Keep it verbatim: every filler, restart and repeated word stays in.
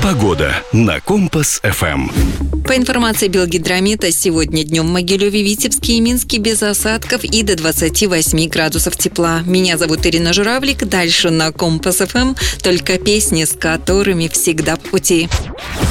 Погода на Компас-ФМ. По информации Белгидромета, сегодня днем в Могилеве, Витебске и Минске без осадков и до двадцати восьми градусов тепла. Меня зовут Ирина Журавлик. Дальше на Компас-ФМ только песни, с которыми всегда по пути.